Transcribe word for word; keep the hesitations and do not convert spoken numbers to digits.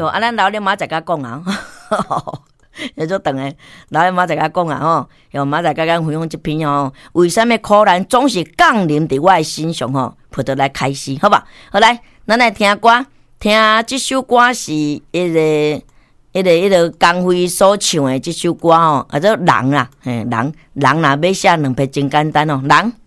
对，啊，咱老了明仔甲讲啊，也就等诶，老了明仔甲讲啊吼，有明仔甲咱分享一篇吼，为什么苦难总是降临伫我诶身上吼？葡萄来开始，好吧？好来，咱来听歌，听即首歌是一个、一个、一个江蕙所唱诶即首歌吼，啊，做人啦，嘿，人人若要写两篇真简单哦，人。